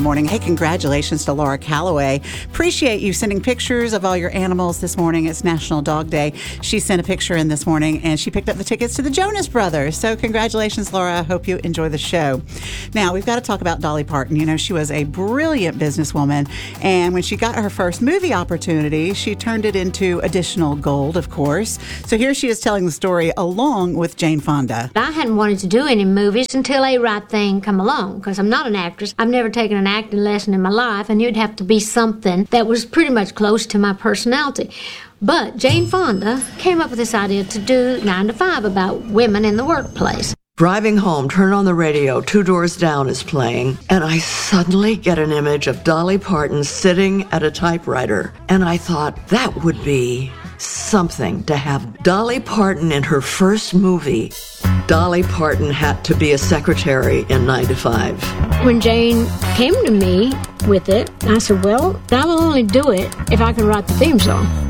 morning. Hey, congratulations to Laura Calloway. Appreciate you sending pictures of all your animals this morning. It's National Dog Day. She sent a picture in this morning, and she picked up the tickets to the Jonas Brothers. So congratulations, Laura. I hope you enjoy the show. Now, we've got to talk about Dolly Parton. You know, she was a brilliant businesswoman, and when she got her first movie opportunity, she turned it into additional gold, of course. So here she is telling the story along with Jane Fonda. I hadn't wanted to do any movies until A Right Thing come along, because I'm not an actress. I've never taken an acting lesson in my life, and it'd have to be something that was pretty much close to my personality. But Jane Fonda came up with this idea to do 9 to 5 about women in the workplace. Driving home, turn on the radio, Two Doors Down is playing, and I suddenly get an image of Dolly Parton sitting at a typewriter. And I thought, that would be something to have Dolly Parton in her first movie. Dolly Parton had to be a secretary in 9 to 5. When Jane came to me with it, I said, well, I will only do it if I can write the theme song.